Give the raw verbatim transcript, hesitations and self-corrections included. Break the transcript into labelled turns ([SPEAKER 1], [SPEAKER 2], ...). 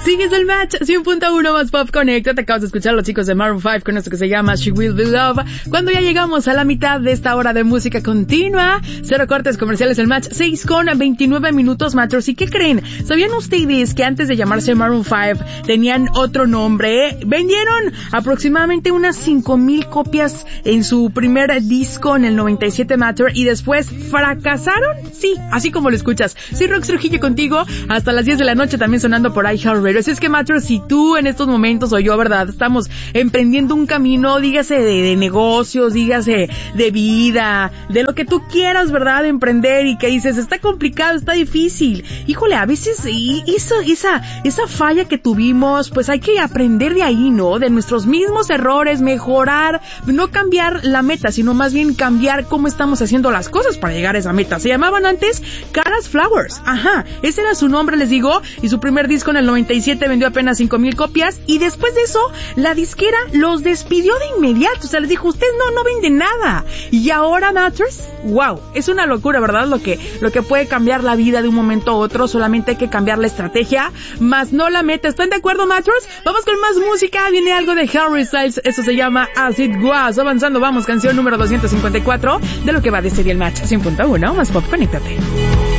[SPEAKER 1] Sigues el match cien punto uno más Pop Connect. Te acabas de escuchar a los chicos de Maroon cinco con esto que se llama She Will Be Love. Cuando ya llegamos a la mitad de esta hora de música continua, cero cortes comerciales, el match seis con veintinueve minutos, Matchers. ¿Y qué creen? ¿Sabían ustedes que antes de llamarse Maroon cinco tenían otro nombre? Vendieron aproximadamente unas cinco mil copias en su primer disco en el noventa y siete, Matter, y después fracasaron. Sí, así como lo escuchas. Sí, Rox Trujillo contigo hasta las diez de la noche, también sonando por iHeartRadio. Así es que, Matter, si tú en estos momentos, o yo, ¿verdad?, estamos emprendiendo un camino, dígase de, de negocios, dígase de vida, de lo que tú quieras, ¿verdad?, emprender, y que dices, está complicado, está difícil. Híjole, a veces y, eso, esa, esa falla que tuvimos, pues hay que aprender de ahí, ¿no? De nuestros mismos errores, mejorar, no cambiar la meta, sino más bien cambiar cómo estamos haciendo las cosas para llegar a esa meta. Se llamaban antes Caras Flowers. Ajá, ese era su nombre, les digo, y su primer disco en el noventa y siete vendió apenas cinco mil copias, y después de eso, la disquera los despidió de inmediato. O sea, les dijo, ustedes no, no venden nada. Y ahora, Matters, wow, es una locura, ¿verdad? Lo que, lo que puede cambiar la vida de un momento a otro. Solamente hay que cambiar la estrategia, más no la meta. ¿Están de acuerdo, Matters? Vamos con más música. Viene algo de Harry Styles. Eso se llama As It Was. Avanzando, vamos, canción número doscientos cincuenta y cuatro de lo que va de Serial Match cien punto uno más Pop. Conéctate.